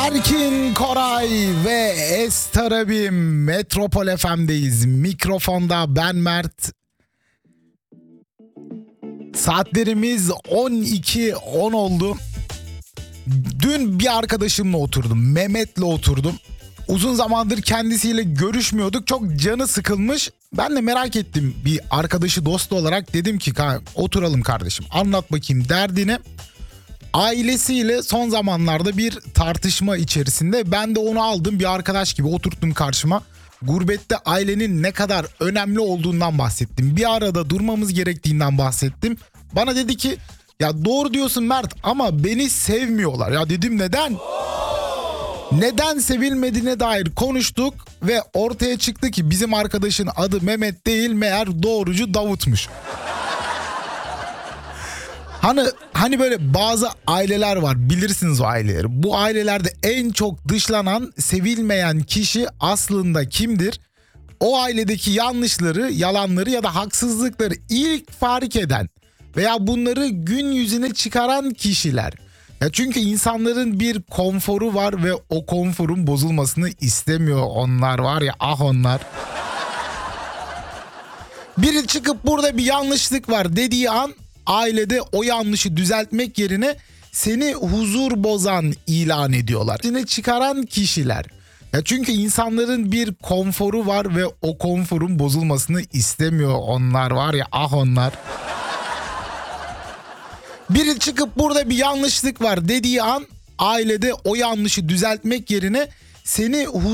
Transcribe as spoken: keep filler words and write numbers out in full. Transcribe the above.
Erkin Koray ve Estarabim Metropol F M'deyiz. Mikrofonda ben Mert. Saatlerimiz on iki on oldu. Dün bir arkadaşımla oturdum. Mehmet'le oturdum. Uzun zamandır kendisiyle görüşmüyorduk. Çok canı sıkılmış. Ben de merak ettim, bir arkadaşı, dostu olarak dedim ki oturalım kardeşim, anlat bakayım derdini. Ailesiyle son zamanlarda bir tartışma içerisinde, ben de onu aldım bir arkadaş gibi oturttum karşıma. Gurbette ailenin ne kadar önemli olduğundan bahsettim. Bir arada durmamız gerektiğinden bahsettim. Bana dedi ki ya doğru diyorsun Mert ama beni sevmiyorlar. Ya dedim neden? Neden sevilmediğine dair konuştuk ve ortaya çıktı ki bizim arkadaşın adı Mehmet değil, meğer doğrucu Davut'muş. Hani hani böyle bazı aileler var, bilirsiniz o aileleri. Bu ailelerde en çok dışlanan, sevilmeyen kişi aslında kimdir? O ailedeki yanlışları, yalanları ya da haksızlıkları ilk fark eden veya bunları gün yüzüne çıkaran kişiler. Ya çünkü insanların bir konforu var ve o konforun bozulmasını istemiyor onlar, var ya ah onlar. Biri çıkıp burada bir yanlışlık var dediği an ailede o yanlışı düzeltmek yerine seni huzur bozan ilan ediyorlar. Seni çıkaran kişiler. Ya çünkü insanların bir konforu var ve o konforun bozulmasını istemiyor onlar, var ya ah onlar. Biri çıkıp burada bir yanlışlık var dediği an ailede o yanlışı düzeltmek yerine seni huzur